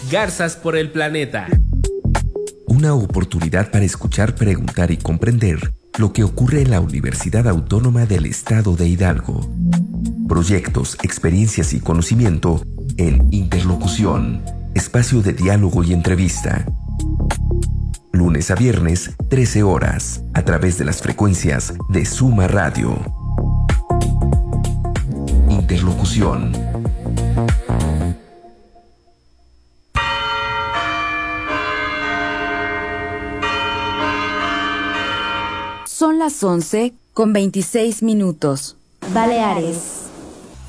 Garzas por el planeta. Una oportunidad para escuchar, preguntar y comprender lo que ocurre en la Universidad Autónoma del Estado de Hidalgo. Proyectos, experiencias y conocimiento en Interlocución, espacio de diálogo y entrevista. Lunes a viernes, 13 horas, a través de las frecuencias de Suma Radio. Interlocución. Son las 11:26. Baleares.